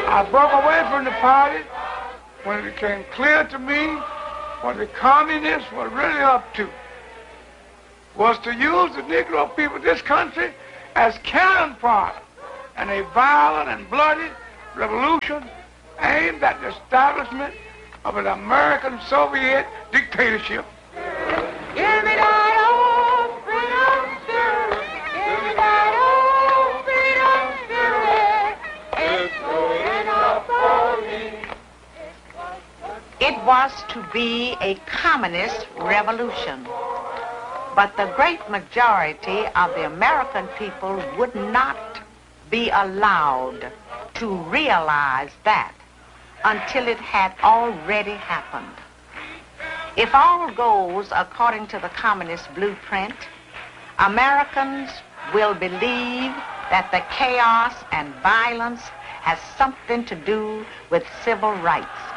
I broke away from the party when it became clear to me what the communists were really up to was to use the Negro people of this country as cannon fodder in a violent and bloody revolution aimed at the establishment of an American Soviet dictatorship. Give me that old freedom spirit. Give me that old freedom spirit. It's going up for me. It was to be a communist revolution. But the great majority of the American people would not be allowed to realize that until it had already happened. If all goes according to the communist blueprint, Americans will believe that the chaos and violence has something to do with civil rights.